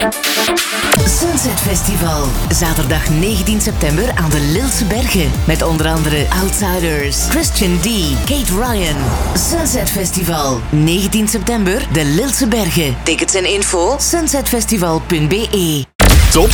Sunset Festival. Zaterdag 19 september aan de Lilse Bergen. Met onder andere Outsiders, Christian D, Kate Ryan. Sunset Festival. 19 september, de Lilse Bergen. Tickets en info, sunsetfestival.be.